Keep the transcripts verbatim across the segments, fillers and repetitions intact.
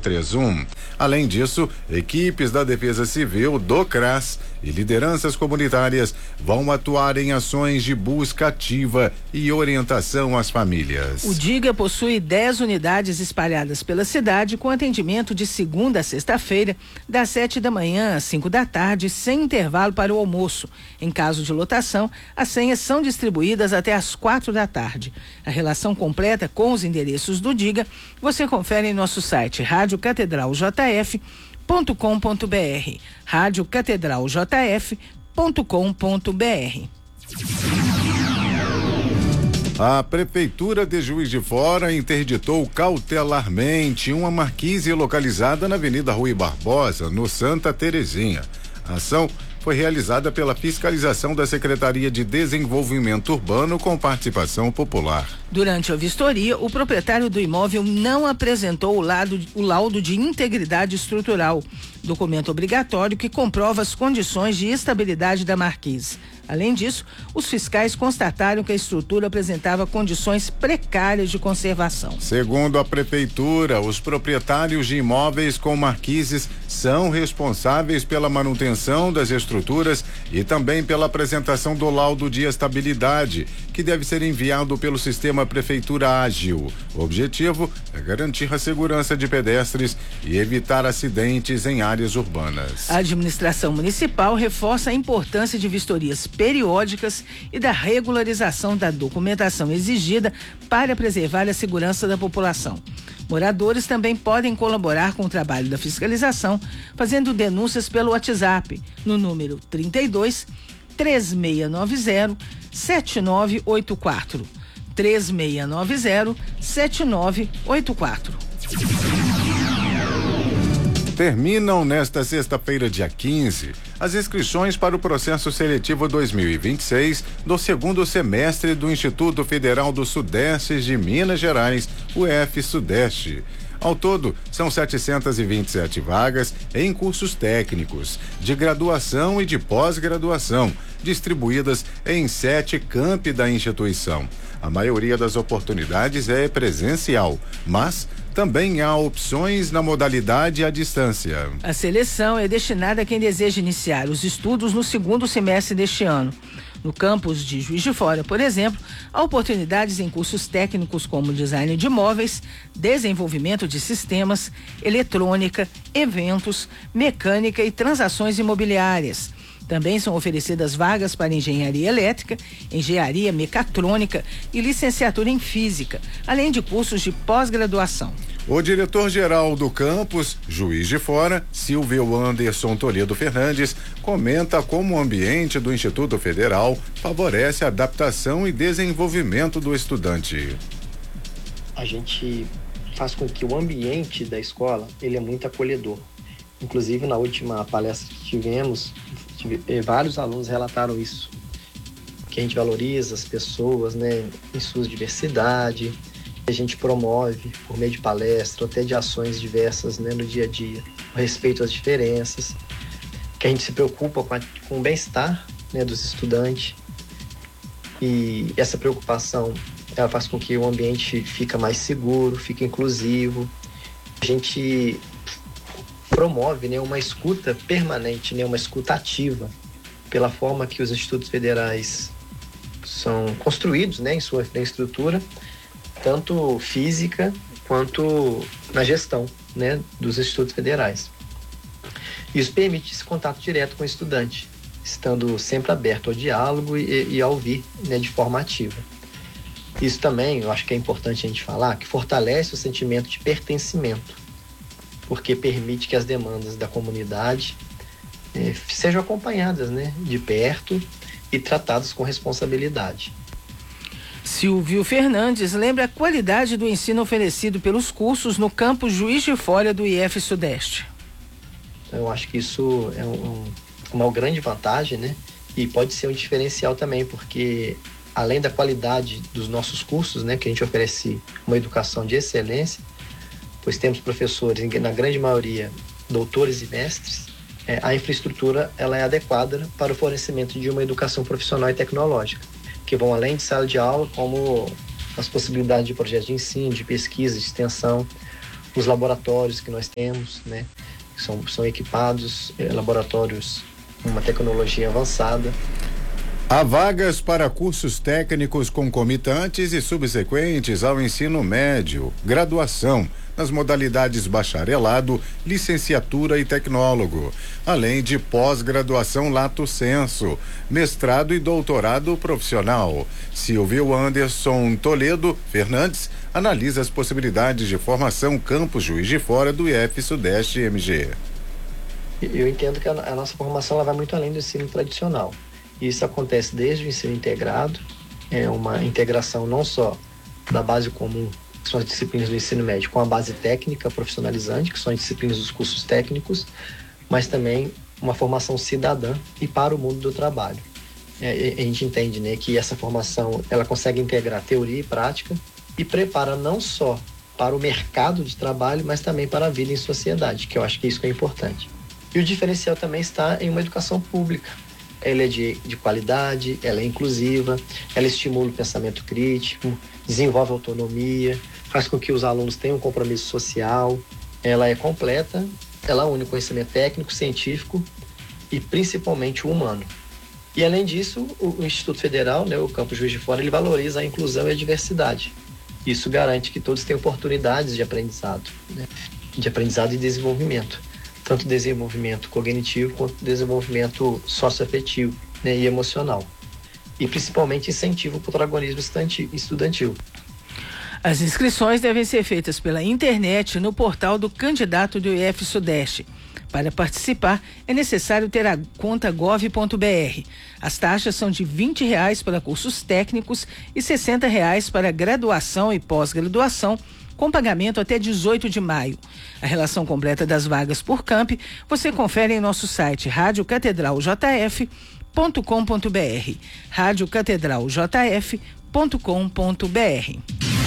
três um. Além disso, equipes da Defesa Civil, do CRAS e lideranças comunitárias vão atuar em ações de busca ativa e orientação às famílias. O DIGA possui dez unidades espalhadas pela cidade com atendimento de segunda a sexta-feira, das sete da manhã às cinco da tarde, sem intervalo para o almoço. Em caso de lotação, as senhas são distribuídas até às quatro da tarde. A relação completa com os endereços do DIGA você confere em nosso site rádio catedral j f ponto com ponto b r, rádio catedral j f ponto com ponto b r. A Prefeitura de Juiz de Fora interditou cautelarmente uma marquise localizada na Avenida Rui Barbosa, no Santa Terezinha. A ação foi realizada pela fiscalização da Secretaria de Desenvolvimento Urbano com participação popular. Durante a vistoria, o proprietário do imóvel não apresentou o, lado, o laudo de integridade estrutural, documento obrigatório que comprova as condições de estabilidade da marquise. Além disso, os fiscais constataram que a estrutura apresentava condições precárias de conservação. Segundo a Prefeitura, os proprietários de imóveis com marquises são responsáveis pela manutenção das estruturas e também pela apresentação do laudo de estabilidade, que deve ser enviado pelo sistema Prefeitura Ágil. O objetivo é garantir a segurança de pedestres e evitar acidentes em áreas urbanas. A administração municipal reforça a importância de vistorias periódicas e da regularização da documentação exigida para preservar a segurança da população. Moradores também podem colaborar com o trabalho da fiscalização, fazendo denúncias pelo WhatsApp, no número trinta e dois, três seis nove zero, sete nove oito quatro. três seis nove zero, sete nove oito quatro. Terminam nesta sexta-feira, dia quinze, as inscrições para o processo seletivo dois mil e vinte e seis do segundo semestre do Instituto Federal do Sudeste de Minas Gerais, o I F Sudeste. Ao todo, são setecentas e vinte e sete vagas em cursos técnicos, de graduação e de pós-graduação, distribuídas em sete campi da instituição. A maioria das oportunidades é presencial, mas também há opções na modalidade à distância. A seleção é destinada a quem deseja iniciar os estudos no segundo semestre deste ano. No campus de Juiz de Fora, por exemplo, há oportunidades em cursos técnicos como design de imóveis, desenvolvimento de sistemas, eletrônica, eventos, mecânica e transações imobiliárias. Também são oferecidas vagas para engenharia elétrica, engenharia mecatrônica e licenciatura em física, além de cursos de pós-graduação. O diretor-geral do campus, Juiz de Fora, Silvio Anderson Toledo Fernandes, comenta como o ambiente do Instituto Federal favorece a adaptação e desenvolvimento do estudante. A gente faz com que o ambiente da escola ele é muito acolhedor. Inclusive, na última palestra que tivemos, vários alunos relataram isso, que a gente valoriza as pessoas, né, em sua diversidade. A gente promove, por meio de palestra, ou até de ações diversas, né, no dia a dia, o respeito às diferenças, que a gente se preocupa com, a, com o bem-estar, né, dos estudantes, e essa preocupação ela faz com que o ambiente fique mais seguro, fique inclusivo. A gente promove, né, uma escuta permanente, né, uma escuta ativa, pela forma que os institutos federais são construídos, né, em sua infraestrutura, tanto física quanto na gestão, né, dos institutos federais. Isso permite esse contato direto com o estudante, estando sempre aberto ao diálogo e, e a ouvir, né, de forma ativa. Isso também, eu acho que é importante a gente falar, que fortalece o sentimento de pertencimento, porque permite que as demandas da comunidade eh, sejam acompanhadas, né, de perto e tratadas com responsabilidade. Silvio Fernandes lembra a qualidade do ensino oferecido pelos cursos no campus Juiz de Fora do I F Sudeste. Eu acho que isso é um, uma grande vantagem, né? E pode ser um diferencial também, porque além da qualidade dos nossos cursos, né, que a gente oferece uma educação de excelência, pois temos professores, na grande maioria, doutores e mestres, é, a infraestrutura ela é adequada para o fornecimento de uma educação profissional e tecnológica, que vão além de sala de aula, como as possibilidades de projetos de ensino, de pesquisa, de extensão, os laboratórios que nós temos, né? São, são equipados, eh, laboratórios com uma tecnologia avançada. Há vagas para cursos técnicos concomitantes e subsequentes ao ensino médio, graduação, nas modalidades bacharelado, licenciatura e tecnólogo, além de pós-graduação lato sensu, mestrado e doutorado profissional. Silvio Anderson Toledo Fernandes analisa as possibilidades de formação Campus Juiz de Fora do I F Sudeste M G. Eu entendo que a, a nossa formação ela vai muito além do ensino tradicional. Isso acontece desde o ensino integrado, é uma integração não só da base comum, que são as disciplinas do ensino médio, com a base técnica profissionalizante, que são as disciplinas dos cursos técnicos, mas também uma formação cidadã e para o mundo do trabalho. É, a gente entende, né, que essa formação ela consegue integrar teoria e prática e prepara não só para o mercado de trabalho, mas também para a vida em sociedade, que eu acho que isso que é importante. E o diferencial também está em uma educação pública. Ela é de, de qualidade, ela é inclusiva, ela estimula o pensamento crítico, desenvolve autonomia, faz com que os alunos tenham um compromisso social, ela é completa, ela une conhecimento técnico, científico e principalmente o humano. E além disso, o, o Instituto Federal, né, o Campus Juiz de Fora, ele valoriza a inclusão e a diversidade. Isso garante que todos tenham oportunidades de aprendizado, né, de aprendizado e desenvolvimento. Tanto desenvolvimento cognitivo quanto desenvolvimento socioafetivo, né, e emocional. E principalmente incentivo para o protagonismo estudantil. As inscrições devem ser feitas pela internet no portal do candidato do I F Sudeste. Para participar, é necessário ter a conta gov ponto br. As taxas são de vinte reais para cursos técnicos e sessenta reais para graduação e pós-graduação, com pagamento até dezoito de maio. A relação completa das vagas por camp você confere em nosso site rádio catedral j f ponto com ponto br. rádio catedral j f ponto com ponto br.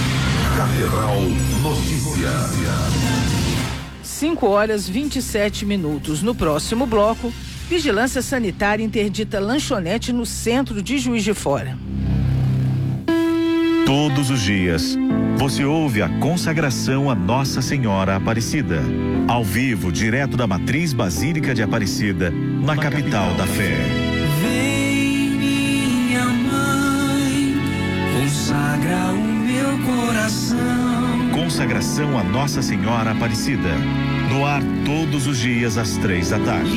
Catedral Notícias. cinco horas e vinte e sete minutos. No próximo bloco, Vigilância Sanitária interdita lanchonete no centro de Juiz de Fora. Todos os dias, você ouve a consagração a Nossa Senhora Aparecida. Ao vivo, direto da Matriz Basílica de Aparecida, na capital da fé. Vem, minha mãe, consagra o meu coração. Consagração a Nossa Senhora Aparecida. No ar todos os dias às três da tarde.